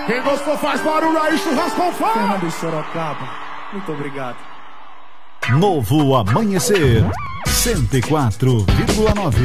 Quem gostou faz barulho aí, churrasco com fogo. Fernando Sorocaba, muito obrigado. Novo Amanhecer 104,9.